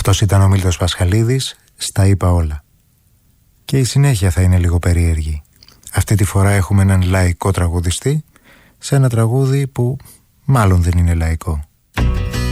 Αυτός ήταν ο Μίλτος Πασχαλίδης, στα είπα όλα. Και η συνέχεια θα είναι λίγο περίεργη. Αυτή τη φορά έχουμε έναν λαϊκό τραγουδιστή σε ένα τραγούδι που μάλλον δεν είναι λαϊκό.